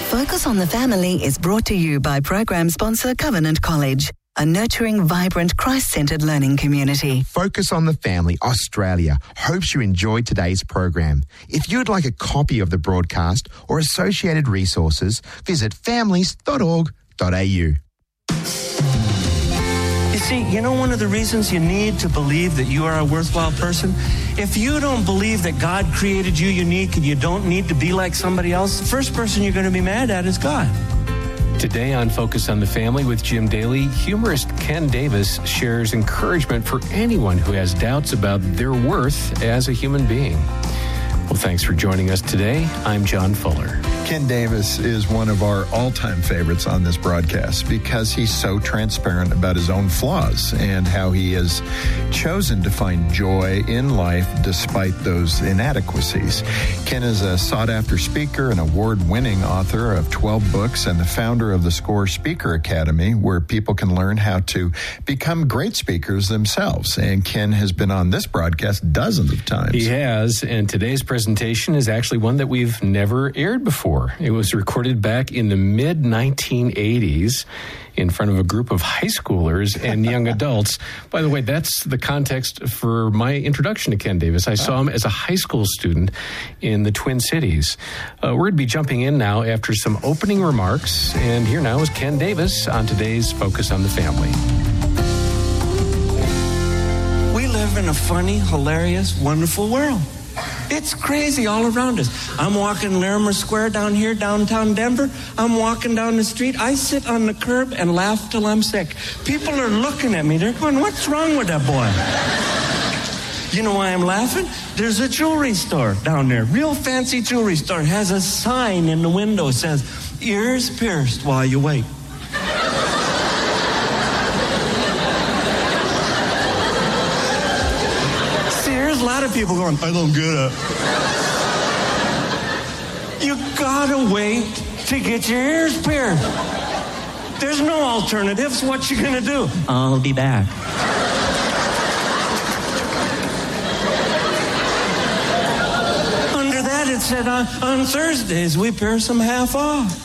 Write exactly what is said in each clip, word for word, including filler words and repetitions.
Focus on the Family is brought to you by program sponsor Covenant College, a nurturing, vibrant, Christ-centered learning community. Focus on the Family Australia hopes you enjoyed today's program. If you'd like a copy of the broadcast or associated resources, visit families dot org dot a u. You see, you know one of the reasons you need to believe that you are a worthwhile person? If you don't believe that God created you unique and you don't need to be like somebody else, the first person you're going to be mad at is God. Today on Focus on the Family with Jim Daly, humorist Ken Davis shares encouragement for anyone who has doubts about their worth as a human being. Well, thanks for joining us today. I'm John Fuller. Ken Davis is one of our all-time favorites on this broadcast because he's so transparent about his own flaws and how he has chosen to find joy in life despite those inadequacies. Ken is a sought-after speaker, an award-winning author of twelve books, and the founder of the SCORE Speaker Academy, where people can learn how to become great speakers themselves. And Ken has been on this broadcast dozens of times. He has, and today's presentation is actually one that we've never aired before. It was recorded back in the mid nineteen eighties in front of a group of high schoolers and young adults. By the way, that's the context for my introduction to Ken Davis. I saw him as a high school student in the Twin Cities. Uh, we're going to be jumping in now after some opening remarks, and here now is Ken Davis on today's Focus on the Family. We live in a funny, hilarious, wonderful world. It's crazy all around us. I'm walking Larimer Square down here, downtown Denver. I'm walking down the street. I sit on the curb and laugh till I'm sick. People are looking at me. They're going, what's wrong with that boy? You know why I'm laughing? There's a jewelry store down there. Real fancy jewelry store. It has a sign in the window that says, ears pierced while you wait. A lot of people going, I don't get it. You gotta wait to get your ears pierced. There's no alternatives. What you gonna do? I'll be back. Under that it said on, on Thursdays we pierce them half off.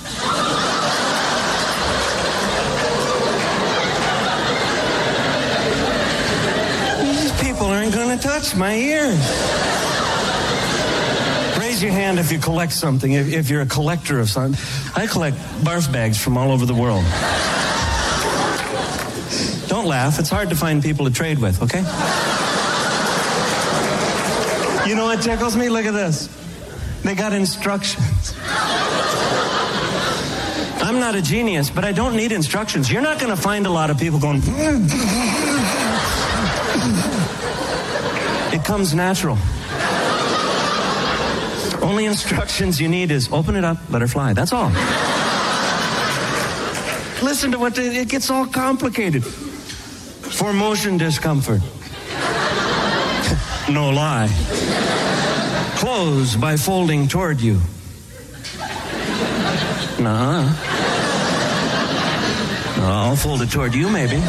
Aren't going to touch my ears. Raise your hand if you collect something, if, if you're a collector of something. I collect barf bags from all over the world. Don't laugh. It's hard to find people to trade with, okay? You know what tickles me? Look at this. They got instructions. I'm not a genius, but I don't need instructions. You're not going to find a lot of people going... It comes natural. Only instructions you need is open it up, let her fly. That's all. Listen to what they, it gets all complicated. For motion discomfort. No lie. Close by folding toward you. Nuh-uh. I'll fold it toward you, maybe.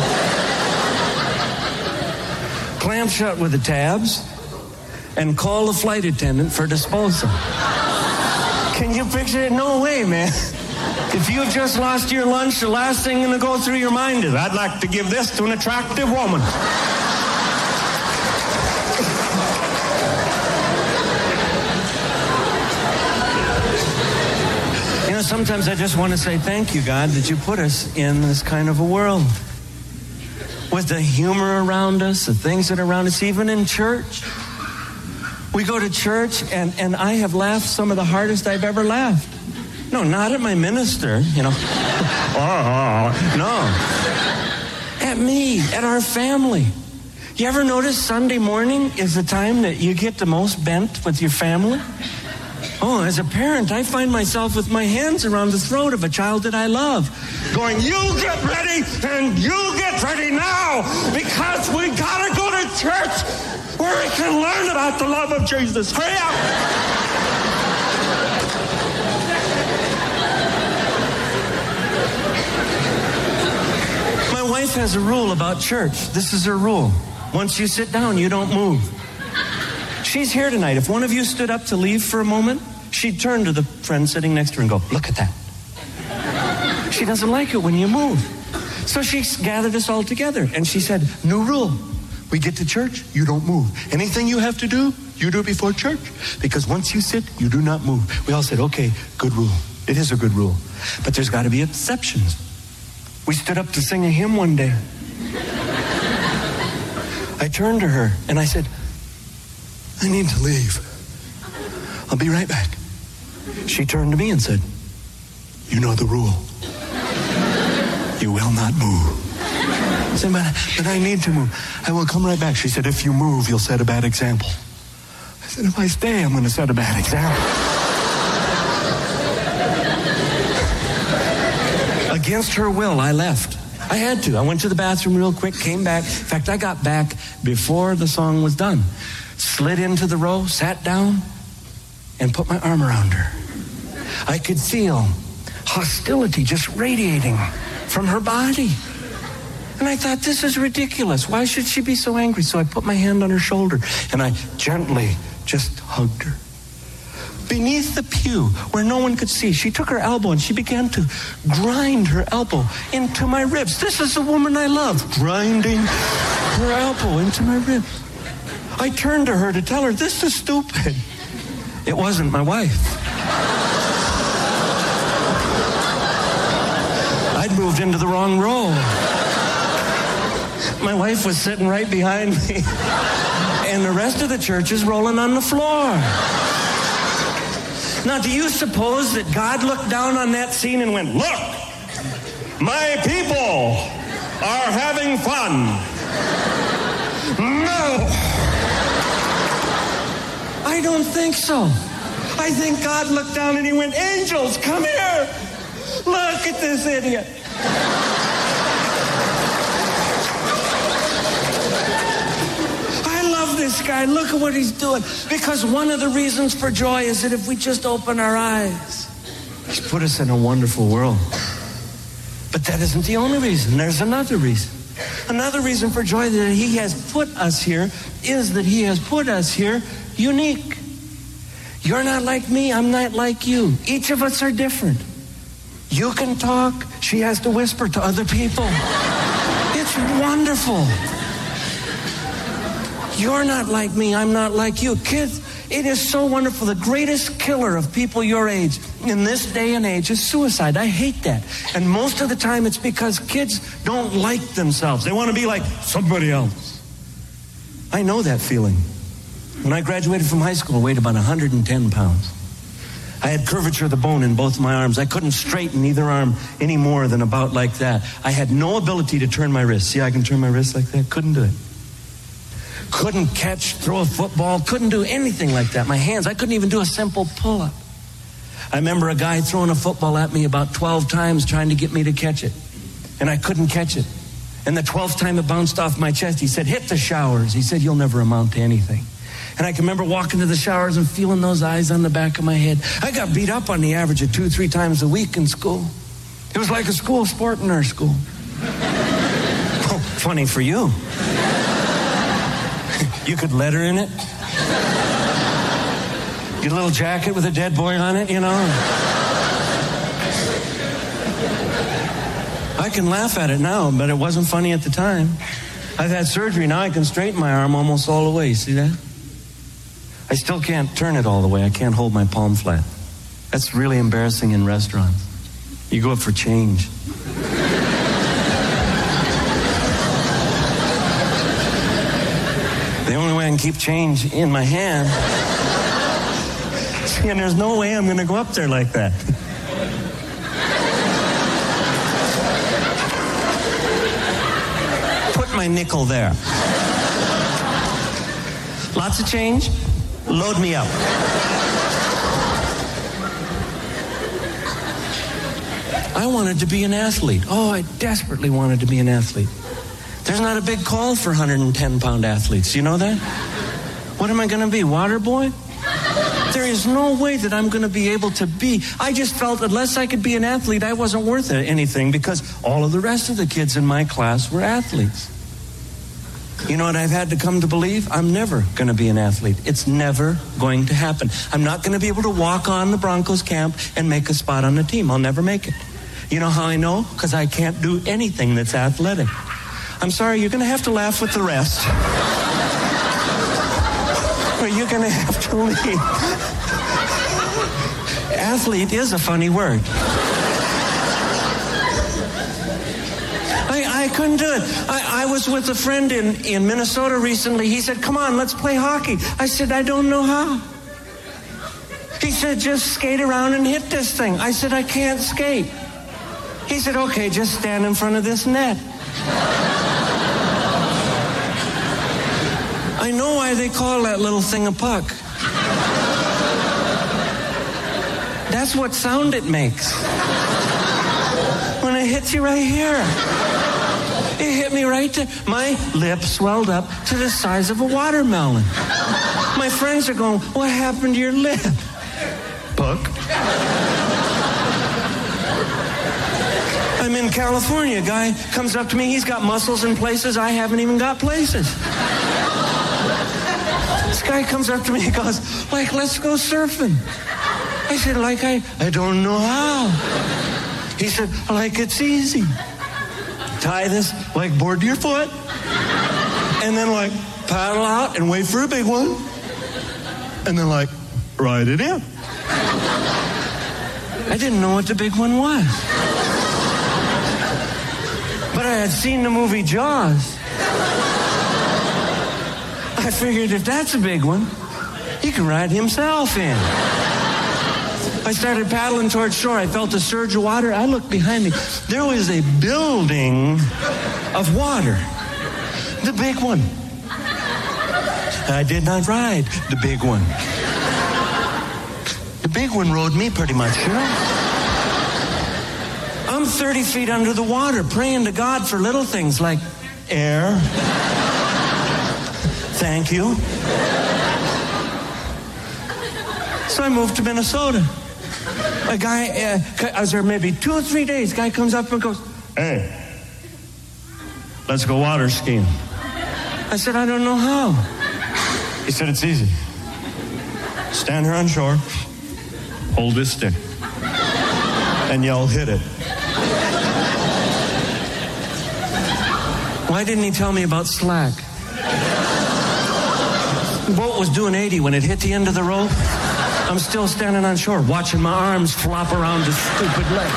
Clamp shut with the tabs and call the flight attendant for disposal. Can you picture it? No way, man. If you've just lost your lunch, the last thing going to go through your mind is, I'd like to give this to an attractive woman. You know, sometimes I just want to say thank you, God, that you put us in this kind of a world. With the humor around us, the things that are around us, even in church. We go to church, and, and I have laughed some of the hardest I've ever laughed. No, not at my minister, you know. Oh, no. At me, at our family. You ever notice Sunday morning is the time that you get the most bent with your family? Oh, as a parent, I find myself with my hands around the throat of a child that I love, going, you get ready, and you get ready now, because we gotta go to church where we can learn about the love of Jesus. Hurry up! My wife has a rule about church. This is her rule. Once you sit down, you don't move. She's here tonight. If one of you stood up to leave for a moment, she'd turn to the friend sitting next to her and go, look at that. She doesn't like it when you move. So she gathered us all together and she said, new rule. We get to church, you don't move. Anything you have to do, you do it before church. Because once you sit, you do not move. We all said, okay, good rule. It is a good rule. But there's got to be exceptions. We stood up to sing a hymn one day. I turned to her and I said, I need to leave. I'll be right back. She turned to me and said, you know the rule. You will not move. I said, but, but I need to move. I will come right back. She said, if you move, you'll set a bad example. I said, if I stay, I'm going to set a bad example. Against her will, I left. I had to. I went to the bathroom real quick, came back. In fact, I got back before the song was done. Slid into the row, sat down, and put my arm around her. I could feel hostility just radiating from her body. And I thought, this is ridiculous. Why should she be so angry? So I put my hand on her shoulder, and I gently just hugged her. Beneath the pew, where no one could see, she took her elbow and she began to grind her elbow into my ribs. This is the woman I love, grinding her elbow into my ribs. I turned to her to tell her, this is stupid. It wasn't my wife. I'd moved into the wrong row. My wife was sitting right behind me, and the rest of the church is rolling on the floor. Now, do you suppose that God looked down on that scene and went, look, my people are having fun? No. I don't think so. I think God looked down and he went, angels, come here. Look at this idiot. This guy, look at what he's doing. Because one of the reasons for joy is that if we just open our eyes, he's put us in a wonderful world. But that isn't the only reason. There's another reason. Another reason for joy that he has put us here is that he has put us here unique. You're not like me, I'm not like you. Each of us are different. You can talk, she has to whisper to other people. It's wonderful. You're not like me, I'm not like you. Kids, it is so wonderful. The greatest killer of people your age in this day and age is suicide. I hate that. And most of the time it's because kids don't like themselves. They want to be like somebody else. I know that feeling. When I graduated from high school, I weighed about one hundred ten pounds. I had curvature of the bone in both my arms. I couldn't straighten either arm any more than about like that. I had no ability to turn my wrist. See, I can turn my wrist like that. Couldn't do it. Couldn't catch, throw a football, couldn't do anything like that. My hands, I couldn't even do a simple pull-up. I remember a guy throwing a football at me about twelve times trying to get me to catch it. And I couldn't catch it. And the twelfth time it bounced off my chest, he said, hit the showers. He said, you'll never amount to anything. And I can remember walking to the showers and feeling those eyes on the back of my head. I got beat up on the average of two, three times a week in school. It was like a school sport in our school. Oh, funny for you. You could letter in it. Get a little jacket with a dead boy on it, you know. I can laugh at it now, but it wasn't funny at the time. I've had surgery, now I can straighten my arm almost all the way, see that? I still can't turn it all the way. I can't hold my palm flat. That's really embarrassing in restaurants. You go up for change. The only way I can keep change in my hand. See, and there's no way I'm going to go up there like that. Put my nickel there. Lots of change. Load me up. I wanted to be an athlete. Oh, I desperately wanted to be an athlete. There's not a big call for one hundred ten pound athletes. You know that? What am I going to be, water boy? There is no way that I'm going to be able to be. I just felt unless I could be an athlete, I wasn't worth anything because all of the rest of the kids in my class were athletes. You know what I've had to come to believe? I'm never going to be an athlete. It's never going to happen. I'm not going to be able to walk on the Broncos camp and make a spot on the team. I'll never make it. You know how I know? Because I can't do anything that's athletic. I'm sorry, you're going to have to laugh with the rest. Or you're going to have to leave. Athlete is a funny word. I, I couldn't do it. I, I was with a friend in, in Minnesota recently. He said, come on, let's play hockey. I said, I don't know how. He said, just skate around and hit this thing. I said, I can't skate. He said, okay, just stand in front of this net. I know why they call that little thing a puck. That's what sound it makes. When it hits you right here. It hit me right there. My lip swelled up to the size of a watermelon. My friends are going, what happened to your lip? Puck. I'm in California. A guy comes up to me. He's got muscles in places I haven't even got places. This guy comes up to me. He goes, like, let's go surfing. I said, like, I, I don't know how. He said, like, it's easy. Tie this, like, board to your foot. And then, like, paddle out and wait for a big one. And then, like, ride it in. I didn't know what the big one was. But I had seen the movie Jaws. I figured if that's a big one, he can ride himself in. I started paddling towards shore. I felt a surge of water. I looked behind me. There was a building of water. The big one. I did not ride the big one. The big one rode me pretty much, you know? I'm thirty feet under the water, praying to God for little things like air. Thank you. So I moved to Minnesota. A guy, uh, I was there maybe two or three days. Guy comes up and goes, hey, let's go water skiing. I said, I don't know how. He said, it's easy. Stand here on shore, hold this stick, and y'all hit it. Why didn't he tell me about slack? The boat was doing eighty when it hit the end of the rope. I'm still standing on shore, watching my arms flop around the stupid leg.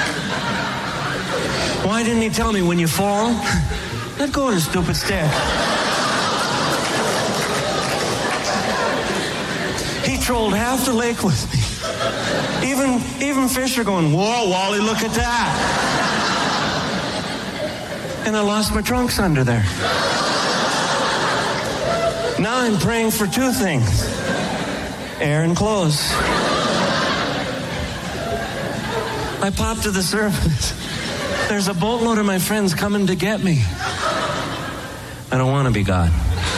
Why didn't he tell me when you fall, let go of the stupid stick? He trolled half the lake with me. Even, even fish are going, whoa, Wally, look at that. And I lost my trunks under there. Now I'm praying for two things. Air and clothes. I popped to the surface. There's a boatload of my friends coming to get me. I don't want to be God.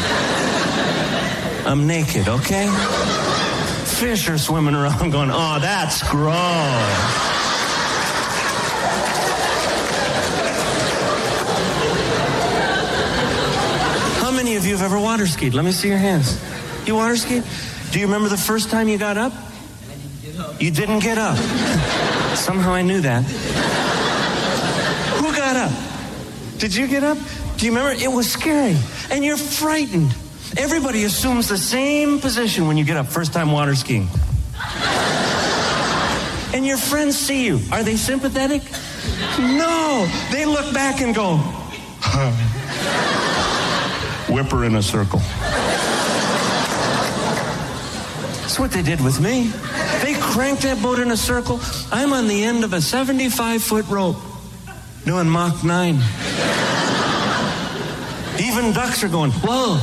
I'm naked, okay? Fish are swimming around going, oh, that's gross. How many of you have ever water skied? Let me see your hands. You water skied? Do you remember the first time you got up? I didn't get up. You didn't get up. Somehow I knew that. Who got up? Did you get up? Do you remember? It was scary. And you're frightened. Everybody assumes the same position when you get up, first time water skiing. And your friends see you. Are they sympathetic? No. They look back and go, huh. Whip her in a circle. That's what they did with me. They cranked that boat in a circle. I'm on the end of a seventy-five foot rope doing Mach nine. Even ducks are going, whoa.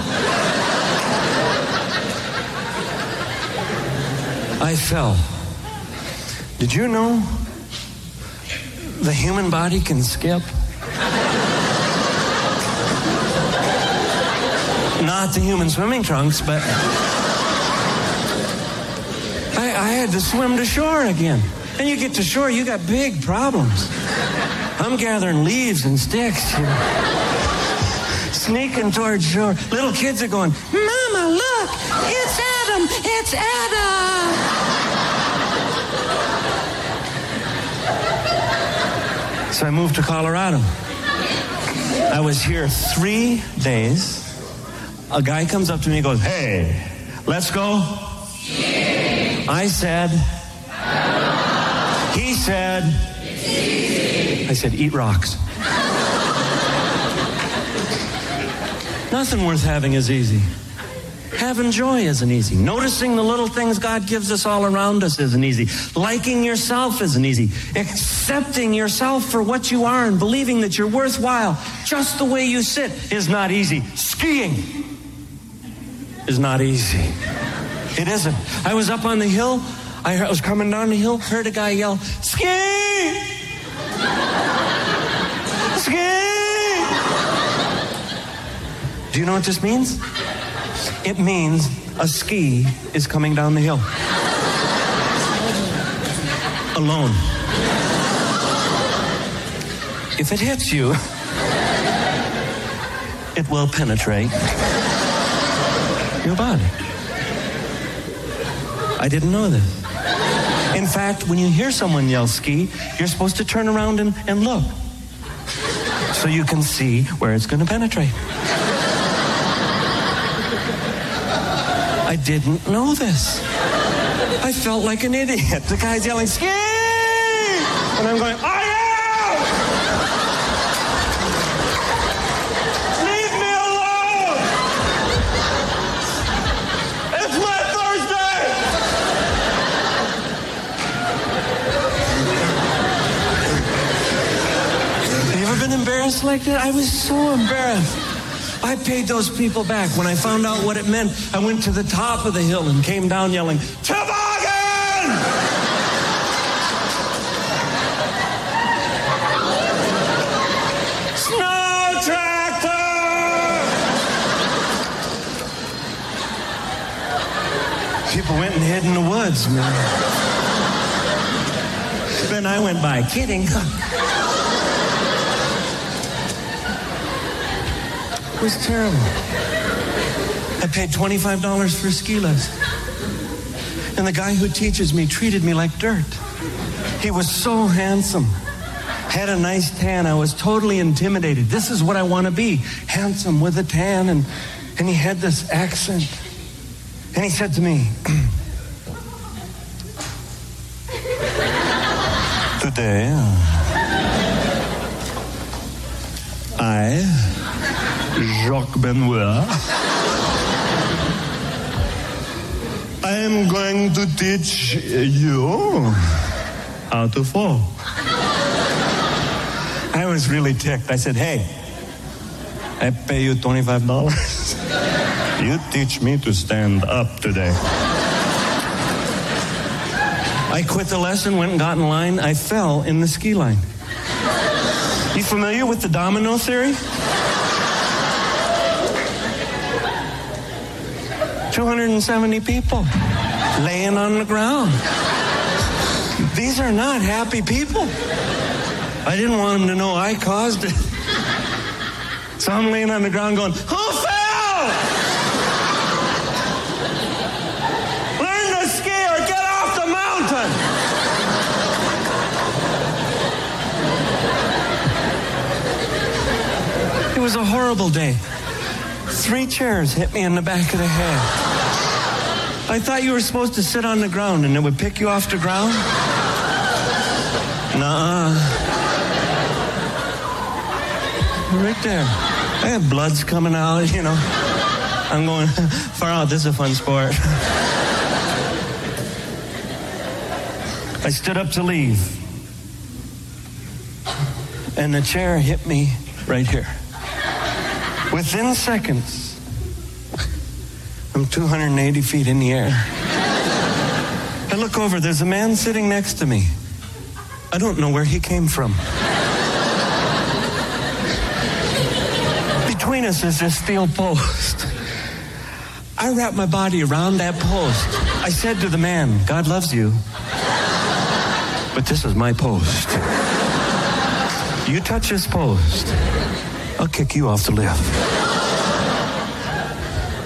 I fell. Did you know the human body can skip? Not the human swimming trunks, but I, I had to swim to shore again. And you get to shore, you got big problems. I'm gathering leaves and sticks, you know, sneaking towards shore. Little kids are going, Mama, look, it's Adam, it's Adam. So I moved to Colorado. I was here three days. A guy comes up to me and goes, "Hey, let's go." I said, he said, I said, "Eat rocks." Nothing worth having is easy. Having joy isn't easy. Noticing the little things God gives us all around us isn't easy. Liking yourself isn't easy. Accepting yourself for what you are and believing that you're worthwhile just the way you sit is not easy. Skiing is not easy. It isn't. I was up on the hill. I heard, I was coming down the hill, heard a guy yell, "Ski! Ski!" Do you know what this means? It means a ski is coming down the hill. Alone. If it hits you, it will penetrate your body. I didn't know this. In fact, when you hear someone yell ski, you're supposed to turn around and, and look so you can see where it's going to penetrate. I didn't know this. I felt like an idiot. The guy's yelling, "Ski!" And I'm going, "I am! Leave me alone! It's my Thursday!" Have you ever been embarrassed like that? I was so embarrassed. I paid those people back. When I found out what it meant, I went to the top of the hill and came down yelling, "Toboggan!" "Snow tractor!" People went and hid in the woods, man. Then I went by, kidding. It was terrible. I paid twenty-five dollars for a ski lesson. And the guy who teaches me treated me like dirt. He was so handsome. Had a nice tan. I was totally intimidated. This is what I want to be. Handsome with a tan. And, and he had this accent. And he said to me, "Today, I... Jacques Benoit, I am going to teach you how to fall." I was really ticked. I said, "Hey, I pay you twenty-five dollars. You teach me to stand up today." I quit the lesson, went and got in line. I fell in the ski line. You familiar with the domino theory? two hundred seventy people laying on the ground. These are not happy people. I didn't want them to know I caused it. So I'm laying on the ground going, "Who fell? Learn to ski or get off the mountain." It was a horrible day. Three chairs hit me in the back of the head. I thought you were supposed to sit on the ground and it would pick you off the ground. Nuh-uh. Right there. I have bloods coming out, you know. I'm going, far out, this is a fun sport. I stood up to leave. And the chair hit me right here. Within seconds, I'm two hundred eighty feet in the air. I look over, there's a man sitting next to me. I don't know where he came from. Between us is this steel post. I wrapped my body around that post. I said to the man, "God loves you, but this is my post. You touch this post, I'll kick you off the lift."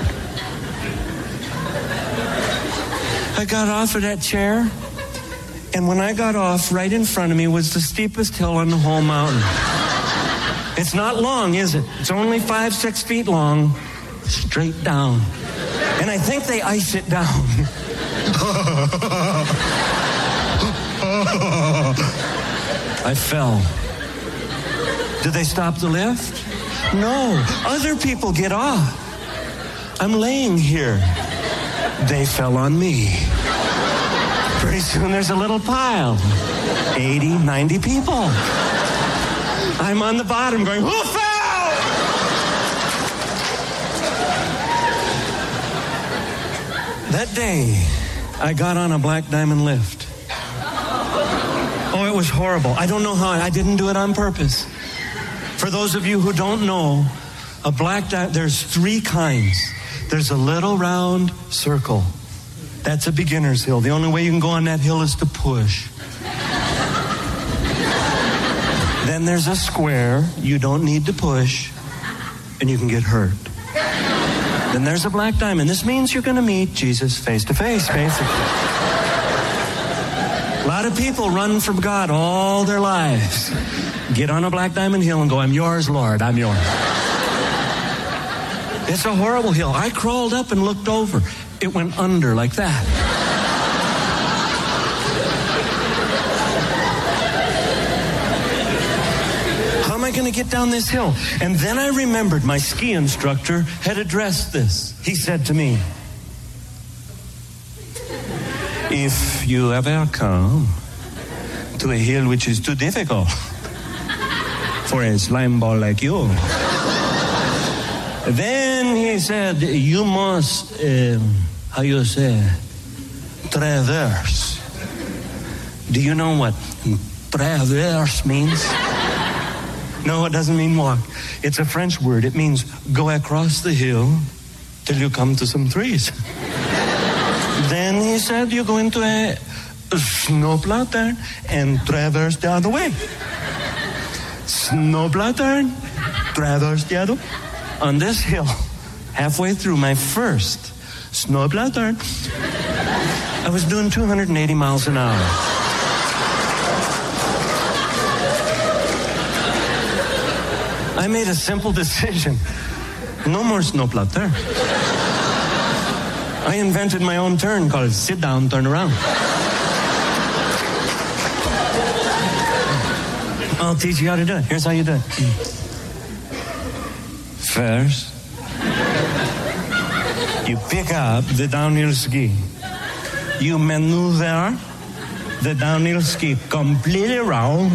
I got off of that chair And when I got off, right in front of me was the steepest hill on the whole mountain. It's not long, is it? It's only five, six feet long, straight down. And I think they ice it down. I fell. Did they stop the lift? No. Other people get off. I'm laying here. They fell on me. Pretty soon there's a little pile. eighty, ninety people. I'm on the bottom going, who fell? That day, I got on a Black Diamond lift. Oh, it was horrible. I don't know how. I didn't do it on purpose. For those of you who don't know, a Black Diamond, there's three kinds. There's a little round circle. That's a beginner's hill. The only way you can go on that hill is to push. Then there's a square. You don't need to push, and you can get hurt. Then there's a Black Diamond. This means you're going to meet Jesus face to face, basically. A lot of people run from God all their lives. Get on a Black Diamond hill and go, I'm yours, Lord, I'm yours. It's a horrible hill. I crawled up and looked over. It went under like that. How am I going to get down this hill? And then I remembered my ski instructor had addressed this. He said to me, if you ever come to a hill which is too difficult for a slime ball like you, then he said, you must, um, how you say, traverse. Do you know what traverse means? No, it doesn't mean walk. It's a French word. It means go across the hill till you come to some trees. Then he said, you go into a snowbladder and traverse the other way. Snowbladder, traverse the other way. On this hill, halfway through my first snowbladder, I was doing two hundred eighty miles an hour. I made a simple decision. No more snowbladder. I invented my own turn called sit down, turn around. I'll teach you how to do it. Here's how you do it. First, you pick up the downhill ski. You maneuver the downhill ski completely around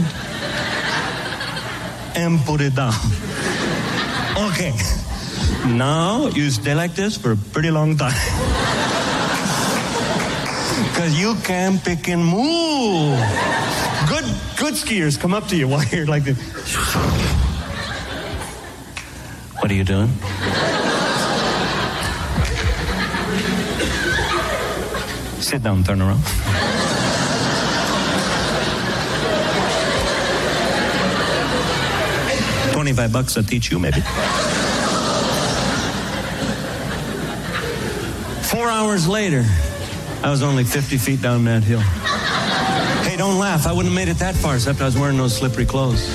and put it down. Okay. Now you stay like this for a pretty long time. Because you can't pick and move. Good, good skiers come up to you while you're like this. What are you doing? Sit down, turn around. Twenty-five bucks I'll teach you, maybe. Four hours later, I was only fifty feet down that hill. Hey, don't laugh. I wouldn't have made it that far except I was wearing those slippery clothes.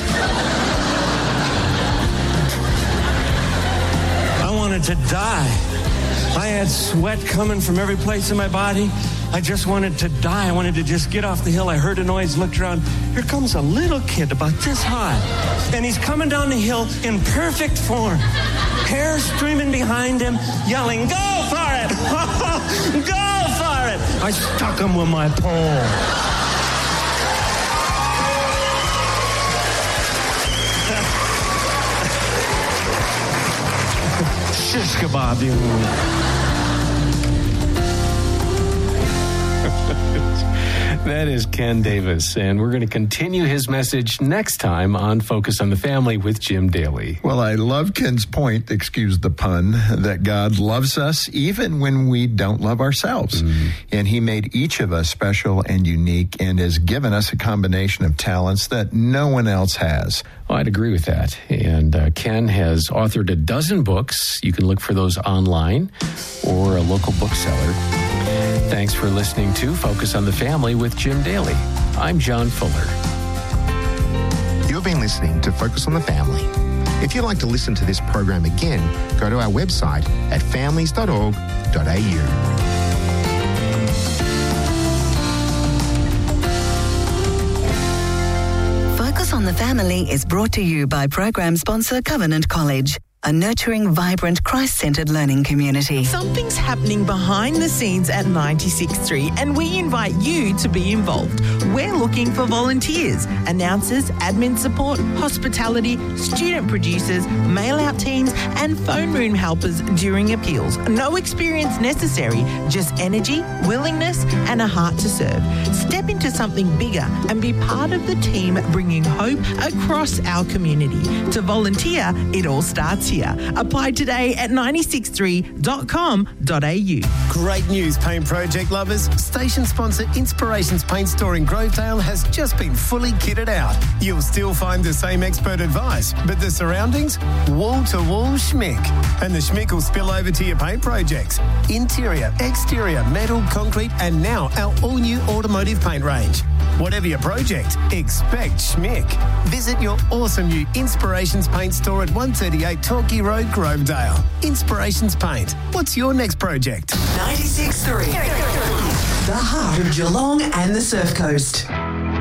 To die. I had sweat coming from every place in my body. I just wanted to die. I wanted to just get off the hill. I heard a noise, looked around. Here comes a little kid about this high. And he's coming down the hill in perfect form. Hair streaming behind him, yelling, go for it! Go for it! I stuck him with my pole. Shish kebab, you know. That is Ken Davis, and we're going to continue his message next time on Focus on the Family with Jim Daly. Well, I love Ken's point, excuse the pun, that God loves us even when we don't love ourselves. Mm-hmm. And he made each of us special and unique and has given us a combination of talents that no one else has. Well, I'd agree with that. And uh, Ken has authored a dozen books. You can look for those online or a local bookseller. Thanks for listening to Focus on the Family with Jim Daly. I'm John Fuller. You've been listening to Focus on the Family. If you'd like to listen to this program again, go to our website at families dot org dot a u. Focus on the Family is brought to you by program sponsor Covenant College, a nurturing, vibrant, Christ-centered learning community. Something's happening behind the scenes at ninety-six point three, and we invite you to be involved. We're looking for volunteers, announcers, admin support, hospitality, student producers, mail-out teams, and phone room helpers during appeals. No experience necessary, just energy, willingness, and a heart to serve. Step into something bigger and be part of the team bringing hope across our community. To volunteer, it all starts here. Apply today at nine six three dot com dot a u. Great news, paint project lovers. Station sponsor Inspirations Paint Store in Grovedale has just been fully kitted out. You'll still find the same expert advice, but the surroundings? Wall-to-wall schmick. And the schmick will spill over to your paint projects. Interior, exterior, metal, concrete, and now our all-new automotive paint range. Whatever your project, expect schmick. Visit your awesome new Inspirations Paint Store at one thirty-eight Torquay Road, Grovedale. Inspirations Paint. What's your next project? ninety-six point three. The heart of Geelong and the Surf Coast.